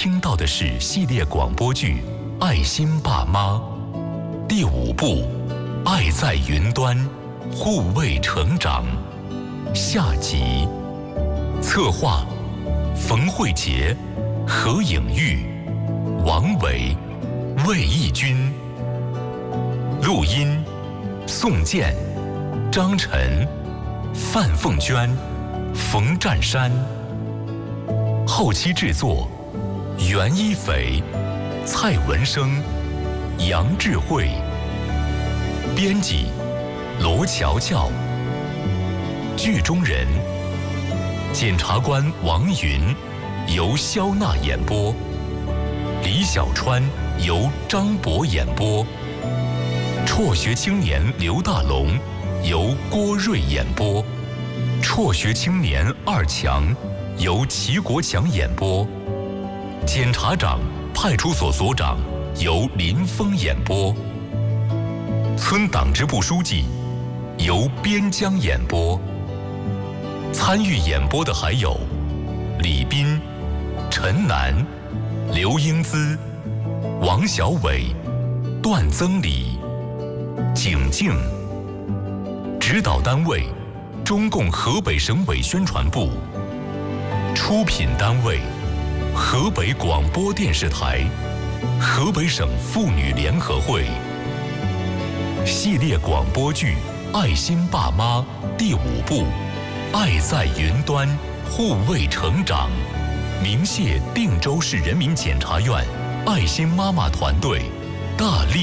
听到的是系列广播剧《爱心爸妈》第5部《爱在云端，互为成长》下集。策划：冯慧杰、何颖玉、王伟、魏义军。录音：宋健、张晨、范凤娟、冯占山。后期制作：袁一斐、蔡文生、杨智慧。编辑：罗乔乔。剧中人：检察官王云，由肖娜演播；李小川由张博演播；辍学青年刘大龙由郭瑞演播；辍学青年二强由齐国强演播；检察长、派出所所长由林峰演播；村党支部书记由边疆演播。参与演播的还有李斌、陈楠、刘英姿、王小伟、段增礼、景静。指导单位：中共河北省委宣传部。出品单位：河北广播电视台、河北省妇女联合会。系列广播剧《爱心爸妈》第5部《爱在云端，互为成长》，鸣谢定州市人民检察院爱心妈妈团队大力